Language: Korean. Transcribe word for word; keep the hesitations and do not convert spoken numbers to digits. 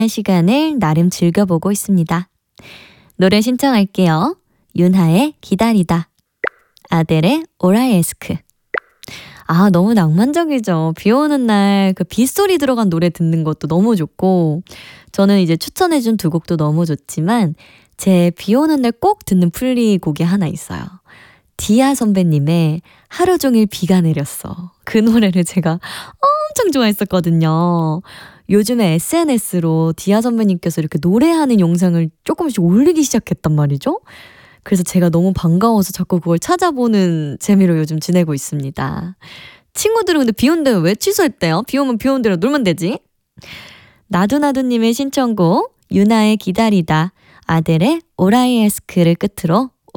시간을 나름 즐겨보고 있습니다. 노래 신청할게요. 윤하의 기다리다, 아델의 오라이에스크. 아, 너무 낭만적이죠. 비 오는 날 그 빗소리 들어간 노래 듣는 것도 너무 좋고, 저는 이제 추천해준 두 곡도 너무 좋지만 제 비 오는 날 꼭 듣는 플리곡이 하나 있어요. 디아 선배님의 하루 종일 비가 내렸어. 그 노래를 제가 엄청 좋아했었거든요. 요즘에 에스엔에스로 디아 선배님께서 이렇게 노래하는 영상을 조금씩 올리기 시작했단 말이죠. 그래서 제가 너무 반가워서 자꾸 그걸 찾아보는 재미로 요즘 지내고 있습니다. 친구들은 근데 비 온대 왜 취소했대요? 비 오면 비 온 대로 놀면 되지. 나두나두님의 신청곡 윤하의 기다리다, 아델의 오라이에스크를 끝으로